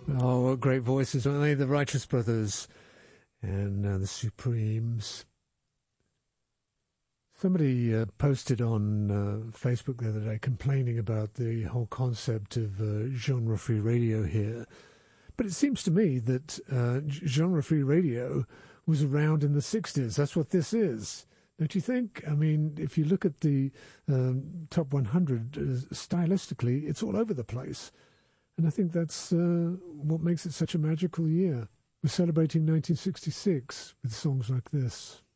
Oh, what great voices, weren't they? The Righteous Brothers and the Supremes. Somebody posted on Facebook the other day complaining about the whole concept of genre-free radio here. But it seems to me that genre-free radio was around in the 60s. That's what this is. Don't you think? I mean, if you look at the top 100, stylistically, it's all over the place. And I think that's what makes it such a magical year. We're celebrating 1966 with songs like this.